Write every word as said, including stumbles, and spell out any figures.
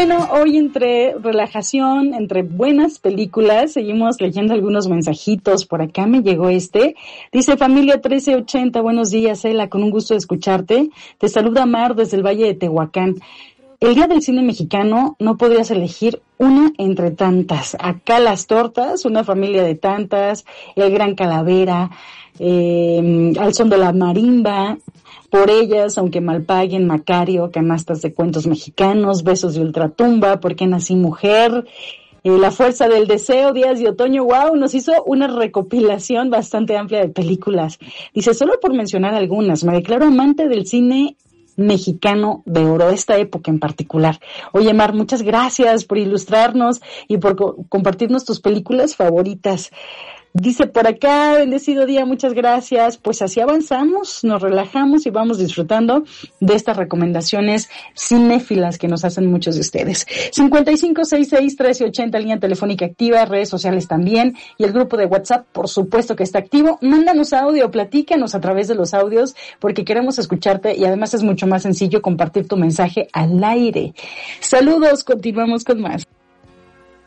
bueno, hoy entre relajación, entre buenas películas, seguimos leyendo algunos mensajitos. Por acá me llegó este. Dice, familia trece ochenta, buenos días, Ela, con un gusto de escucharte. Te saluda Mar desde el Valle de Tehuacán. El día del cine mexicano no podrías elegir una entre tantas. Acá las tortas, una familia de tantas, El Gran Calavera, eh, Al son de la marimba, Por ellas, aunque mal paguen, Macario, Canastas de cuentos mexicanos, Besos de ultratumba, ¿Por qué nací mujer? Eh, La fuerza del deseo, Días de otoño. Wow, nos hizo una recopilación bastante amplia de películas. Dice, solo por mencionar algunas, me declaro amante del cine mexicano de oro, esta época en particular. Oye, Mar, muchas gracias por ilustrarnos y por co- compartirnos tus películas favoritas. Dice por acá, bendecido día, muchas gracias. Pues así avanzamos, nos relajamos y vamos disfrutando de estas recomendaciones cinéfilas que nos hacen muchos de ustedes. cincuenta y cinco sesenta y seis trece ochenta, línea telefónica activa, redes sociales también, y el grupo de WhatsApp, por supuesto que está activo. Mándanos audio, platícanos a través de los audios, porque queremos escucharte y además es mucho más sencillo compartir tu mensaje al aire. Saludos, continuamos con más.